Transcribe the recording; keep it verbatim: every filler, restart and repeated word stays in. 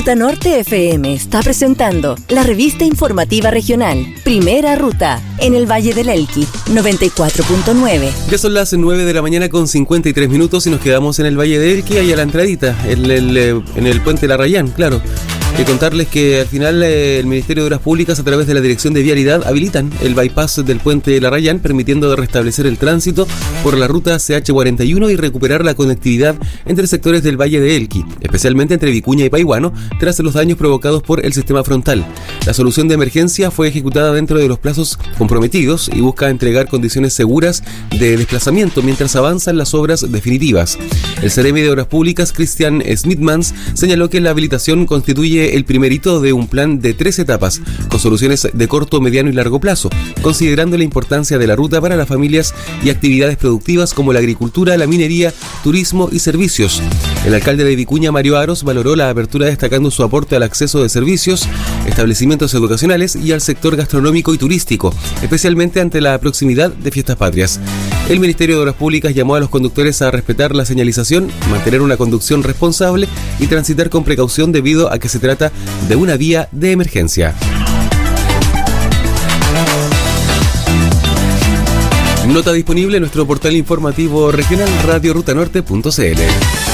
Ruta Norte F M está presentando la revista informativa regional Primera Ruta en el Valle del Elqui, noventa y cuatro punto nueve. Ya son las nueve de la mañana con cincuenta y tres minutos y nos quedamos en el Valle del Elqui, ahí a la entradita, en el, en el puente Larrayán, claro. Y contarles que al final eh, el Ministerio de Obras Públicas, a través de la Dirección de Vialidad, habilitan el bypass del puente Larrayán, permitiendo restablecer el tránsito por la ruta C H cuarenta y uno y recuperar la conectividad entre sectores del Valle de Elqui, especialmente entre Vicuña y Paihuano, tras los daños provocados por el sistema frontal. La solución de emergencia fue ejecutada dentro de los plazos comprometidos y busca entregar condiciones seguras de desplazamiento mientras avanzan las obras definitivas. El Seremi de Obras Públicas, Christian Smithmans, señaló que la habilitación constituye el primer hito de un plan de tres etapas, con soluciones de corto, mediano y largo plazo, considerando la importancia de la ruta para las familias y actividades productivas como la agricultura, la minería, turismo y servicios. El alcalde de Vicuña, Mario Aros, valoró la apertura destacando su aporte al acceso de servicios, establecimientos educacionales y al sector gastronómico y turístico, especialmente ante la proximidad de fiestas patrias. El Ministerio de Obras Públicas llamó a los conductores a respetar la señalización, mantener una conducción responsable y transitar con precaución debido a que se trata de una vía de emergencia. Nota disponible en nuestro portal informativo regional radio ruta norte punto c l.